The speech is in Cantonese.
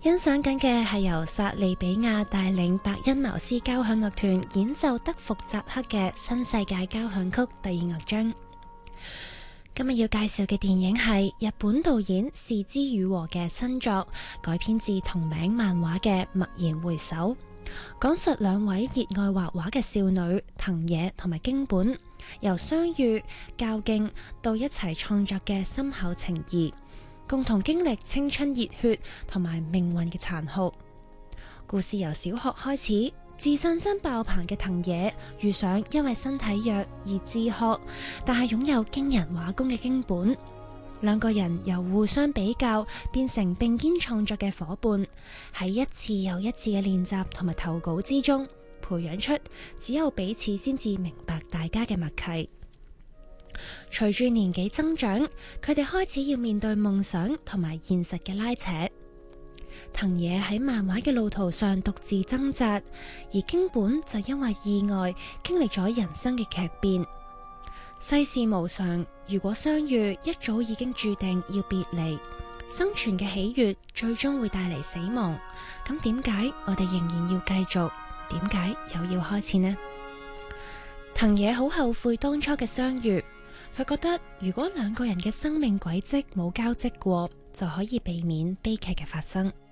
欣賞緊嘅係由薩利比亞帶領白恩茅斯交響樂團演奏德福扎克嘅新世界交響曲第二樂章。今日要介紹嘅電影係日本導演是枝裕和嘅新作，改編自同名漫畫嘅《驀然回首》，講述兩位熱愛畫畫嘅少女藤野同埋京本，由相遇、較勁到一齊創作嘅深厚情誼，共同經歷青春熱血同埋命運嘅殘酷。故事由小學開始，自信心爆棚嘅藤野遇上因為身體弱而自學，但係擁有驚人畫功嘅京本，兩個人由互相比較變成並肩創作嘅夥伴，喺一次又一次嘅練習同埋投稿之中，培養出只有彼此先至明白大家嘅默契。隨住年紀增長，佢哋開始要面對夢想同埋現實嘅拉扯。藤野喺漫畫嘅路途上獨自掙扎，而京本就因為意外經歷咗人生嘅劇變。世事無常，如果相遇一早已經注定要別離，生存嘅喜悅最終會帶嚟死亡。咁點解我哋仍然要繼續？點解又要開始呢？藤野好後悔當初嘅相遇，佢覺得如果兩個人嘅生命軌跡冇交織過，就可以避免悲劇嘅發生。